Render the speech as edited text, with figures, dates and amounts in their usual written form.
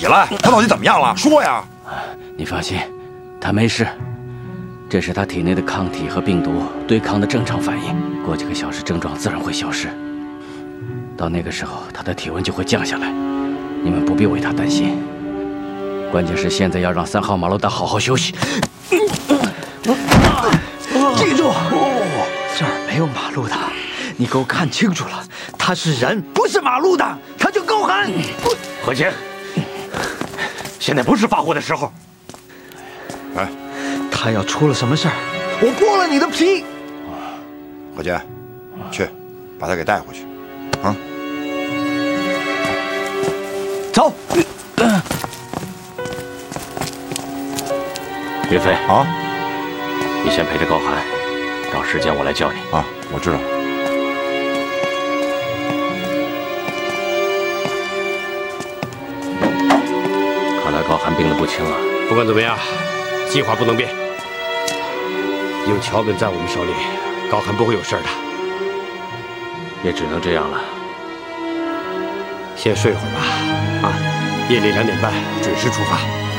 起来，他到底怎么样了？说呀！ 你放心，他没事。这是他体内的抗体和病毒对抗的正常反应，过几个小时症状自然会消失。到那个时候，他的体温就会降下来，你们不必为他担心。关键是现在要让3号马路达好好休息。 记住，这儿没有马路的，你给我看清楚了，他是人，不是马路的，他就高寒。 何谦，现在不是发火的时候。 哎， 他要出了什么事儿，我剥了你的皮。 何坚，去，把他给带回去，啊！ 走。 岳飞啊， 你先陪着高寒，到时间我来叫你。 啊，我知道。 看来高寒病得不轻啊。 不管怎么样，计划不能变。有桥本在我们手里，高寒不会有事的。 也只能这样了。 先睡会儿吧。啊，夜里2点半准时出发。